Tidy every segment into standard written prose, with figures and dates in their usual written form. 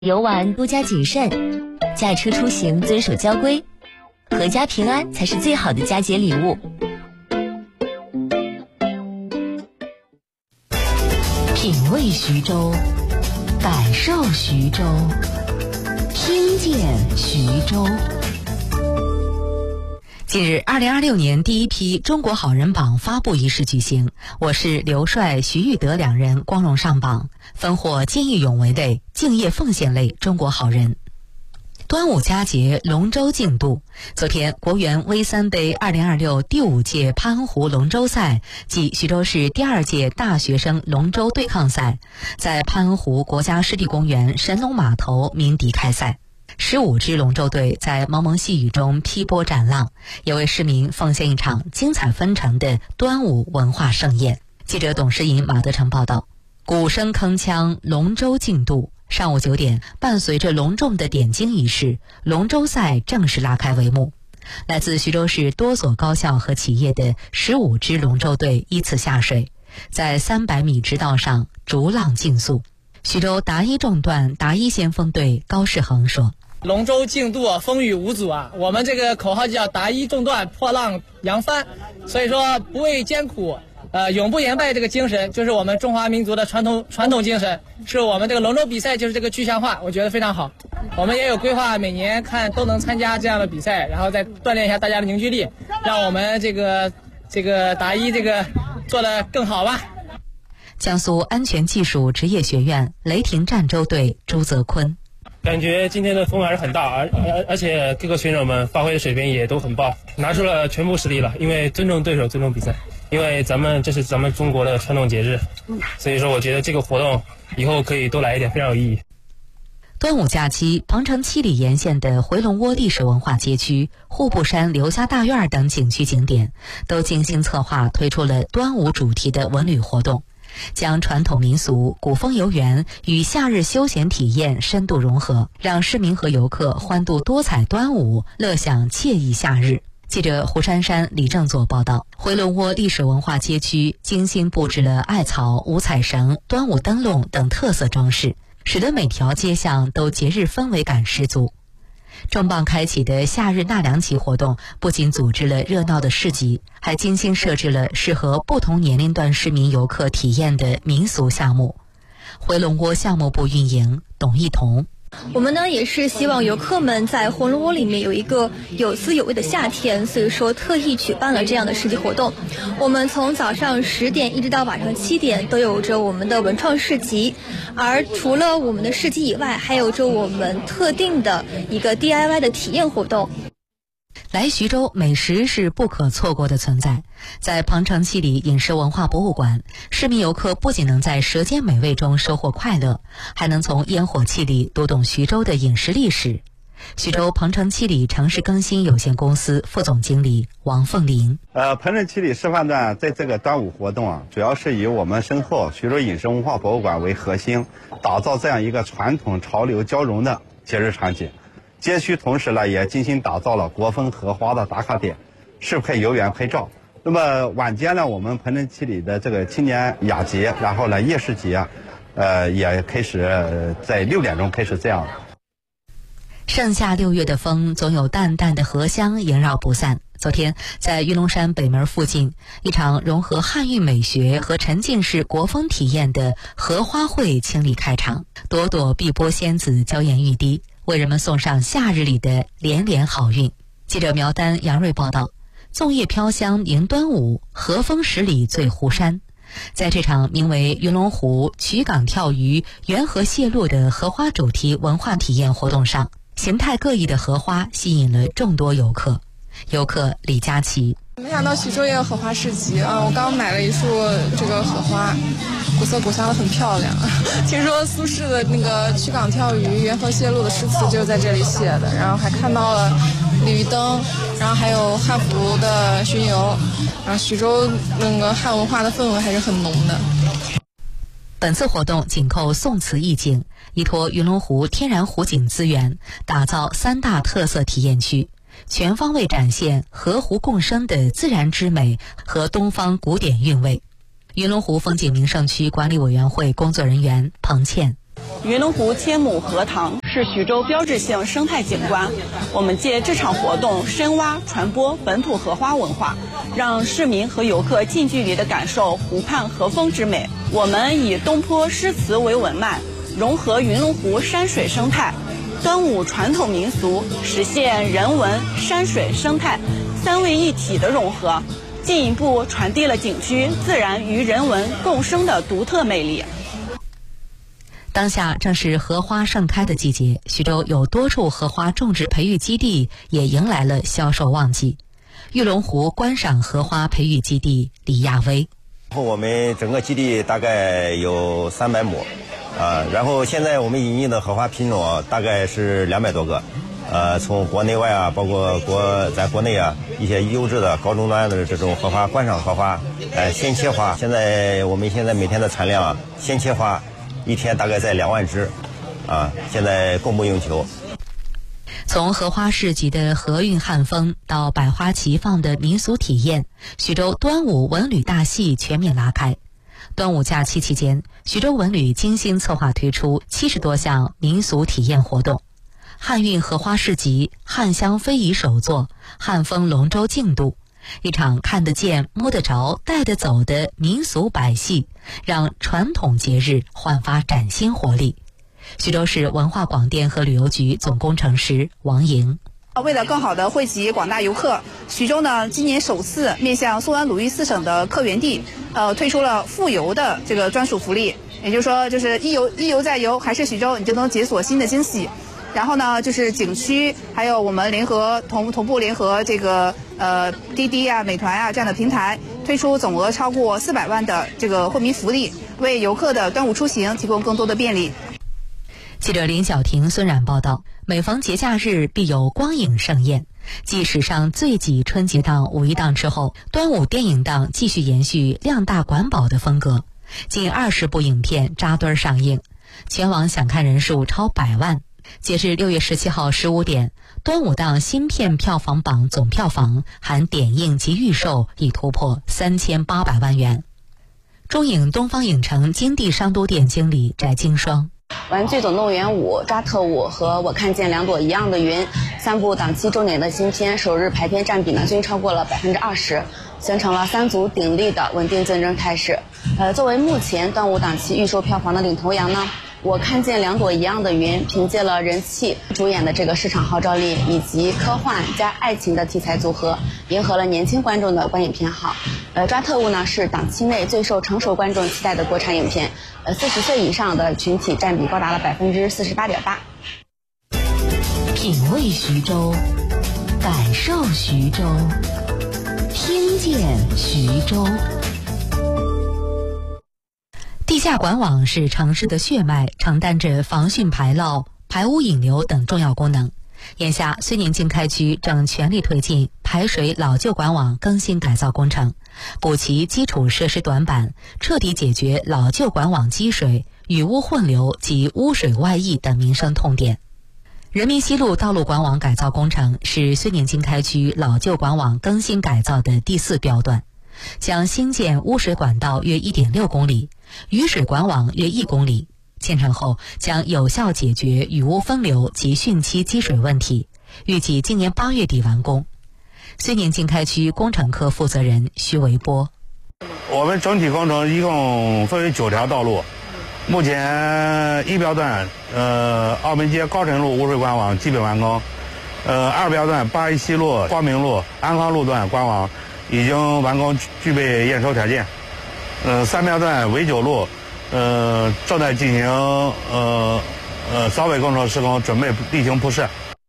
游玩多加谨慎，驾车出行遵守交规，阖家平安才是最好的佳节礼物。 品味徐州，感受徐州，听见徐州。近日，2026年第一批中国好人榜发布仪式举行，我市刘帅、徐玉德两人光荣上榜，分获见义勇为类、敬业奉献类中国好人。端午佳节龙舟竞渡，昨天国园V3杯2026第5届潘湖龙舟赛暨徐州市第2届大学生龙舟对抗赛在潘湖国家湿地公园神龙码头鸣笛开赛。15支龙舟队在蒙蒙细雨中劈波斩浪，也为市民奉献一场精彩纷呈的端午文化盛宴。记者董诗颖、马德成报道。鼓声铿锵，龙舟竞渡。上午9点，伴随着隆重的点睛仪式，龙舟赛正式拉开帷幕。来自徐州市多所高校和企业的15支龙舟队依次下水，在300米直道上逐浪竞速。徐州达一纵段达一先锋队高世恒说： 龙舟竞渡，风雨无阻啊！我们这个口号叫达一纵段破浪扬帆，所以说不畏艰苦，永不言败这个精神，就是我们中华民族的传统精神，是我们这个龙舟比赛就是这个具象化，我觉得非常好。我们也有规划，每年看都能参加这样的比赛，然后再锻炼一下大家的凝聚力，让我们这个达一这个做得更好吧。 江苏安全技术职业学院雷霆战舟队朱泽坤： 感觉今天的风还是很大，而且各个选手们发挥的水平也都很棒，拿出了全部实力了。因为尊重对手，尊重比赛，因为这是咱们中国的传统节日，所以说我觉得这个活动以后可以多来一点，非常有意义。 端午假期，鹏城七里沿线的回龙窝历史文化街区、户部山刘家大院等景区景点都精心策划推出了端午主题的文旅活动，将传统民俗、古风游园与夏日休闲体验深度融合，让市民和游客欢度多彩端午，乐享惬意夏日。记者胡珊珊、李正佐报道。回龙窝历史文化街区精心布置了艾草、五彩绳、端午灯笼等特色装饰，使得每条街巷都节日氛围感十足。重磅开启的夏日纳凉期活动不仅组织了热闹的市集，还精心设置了适合不同年龄段市民游客体验的民俗项目。回龙窝项目部运营董一彤： 我们呢也是希望游客们在回龙窝里面有一个有滋有味的夏天，所以说特意举办了这样的市集活动。我们从早上10点一直到晚上7点都有着我们的文创市集，而除了我们的市集以外，还有着我们特定的一个 DIY 的体验活动。 来徐州，美食是不可错过的存在。在鹏城七里饮食文化博物馆，市民游客不仅能在舌尖美味中收获快乐，还能从烟火气里读懂徐州的饮食历史。徐州鹏城七里城市更新有限公司副总经理王凤林： 鹏城七里示范段在这个端午活动主要是以我们身后徐州饮食文化博物馆为核心，打造这样一个传统潮流交融的节日场景。街区同时呢也精心打造了国风荷花的打卡点，适配游园拍照。那么晚间呢，我们鹏城七里的这个青年雅节，然后呢夜市节也开始在6点钟开始这样。 盛夏6月的风，总有淡淡的荷香萦绕不散。昨天，在玉龙山北门附近，一场融合汉韵美学和沉浸式国风体验的荷花会倾力开场，朵朵碧波仙子娇艳欲滴，为人们送上夏日里的连连好运。记者苗丹、杨瑞报道。粽叶飘香迎端午，和风十里醉湖山。在这场名为云龙湖曲港跳鱼、缘河蟹路的荷花主题文化体验活动上，形态各异的荷花吸引了众多游客。游客李佳琪： 没想到徐州也有荷花市集啊！我刚买了一束这个荷花，古色古香的，很漂亮。听说苏轼的那个曲港跳鱼、缘河蟹路的诗词就是在这里写的，然后还看到了鲤鱼灯，然后还有汉服的巡游，然后徐州那个汉文化的氛围还是很浓的。 本次活动紧扣宋词意境，依托云龙湖天然湖景资源，打造3大特色体验区，全方位展现河湖共生的自然之美和东方古典韵味。云龙湖风景名胜区管理委员会工作人员彭倩： 云龙湖天母荷塘是徐州标志性生态景观。我们借这场活动深挖传播本土荷花文化，让市民和游客近距离地感受湖畔荷风之美。我们以东坡诗词为文脉，融合云龙湖山水生态、端午传统民俗，实现人文、山水、生态三位一体的融合，进一步传递了景区自然与人文共生的独特魅力。 当下正是荷花盛开的季节，徐州有多处荷花种植培育基地也迎来了销售旺季。玉龙湖观赏荷花培育基地李亚威， 我们整个基地大概有300亩，然后现在我们引进的荷花品种大概是200多个，从国内外包括咱国内一些优质的高中端的这种荷花观赏荷花，鲜切花，我们现在每天的产量鲜切花一天大概在2万只，现在供不应求。 从荷花市集的荷韵汉风到百花齐放的民俗体验，徐州端午文旅大戏全面拉开。端午假期期间，徐州文旅精心策划推出70多项民俗体验活动，汉韵荷花市集、汉香非遗手作、汉风龙舟竞渡，一场看得见、摸得着、带得走的民俗百戏，让传统节日焕发崭新活力。徐州市文化广电和旅游局总工程师王莹， 为了更好地汇集广大游客，徐州呢今年首次面向苏安鲁豫4省的客源地，推出了复游的这个专属福利，也就是说，就是一游再游，还是徐州，你就能解锁新的惊喜。然后呢，就是景区还有我们同步联合这个滴滴美团这样的平台，推出总额超过400万的这个惠民福利，为游客的端午出行提供更多的便利。 记者林晓婷、孙冉报道，每逢节假日必有光影盛宴。继史上最挤春节档、五一档之后，端午电影档继续延续量大管饱的风格，近20部影片扎堆上映，全网想看人数超100万。截至6月17号15点，端午档新片票房榜总票房含点映及预售已突破3800万元。中影东方影城金地商都店经理翟金双， 玩具总动员5、抓特务和我看见两朵一样的云3部档期重点的新片，首日排片占比呢均超过了20%，形成了3组鼎立的稳定竞争态势。作为目前端午档期预售票房的领头羊呢，我看见两朵一样的云凭借了人气主演的这个市场号召力以及科幻加爱情的题材组合，迎合了年轻观众的观影偏好。抓特务呢是档期内最受成熟观众期待的国产影片，40岁以上的群体占比高达了48.8%。 品味徐州，感受徐州，听见徐州。 地下管网是城市的血脉，承担着防汛排涝、排污引流等重要功能。眼下，睢宁经开区正全力推进排水老旧管网更新改造工程，补齐基础设施短板，彻底解决老旧管网积水、雨污混流及污水外溢等民生痛点。人民西路道路管网改造工程是睢宁经开区老旧管网更新改造的第4标段，将新建污水管道约 1.6 公里，雨水管网约1公里。建成后将有效解决雨污分流及汛期积水问题，预计今年8月底完工。睢宁经开区工程科负责人徐维波， 我们整体工程一共分为9条道路，目前1标段澳门街高晨路污水管网基本完工，2标段八一西路、光明路、安康路段管网已经完工，具备验收条件。3标段纬九路正在进行扫尾工程施工，准备例行铺设。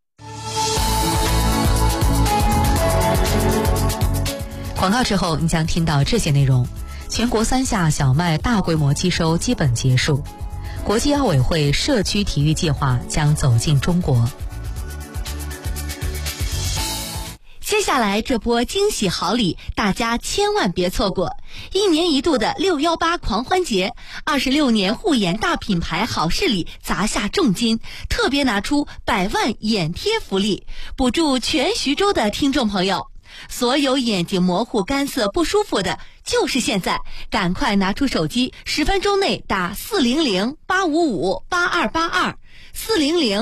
广告之后，你将听到这些内容：全国3下小麦大规模机收基本结束，国际奥委会社区体育计划将走进中国。 接下来这波惊喜好礼，大家千万别错过！1年1度的618狂欢节，26年护眼大品牌好视力砸下重金，特别拿出100万眼贴福利，补助全徐州的听众朋友。所有眼睛模糊、干涩、不舒服的， 就是现在，赶快拿出手机，10分钟内打400-855-8282，400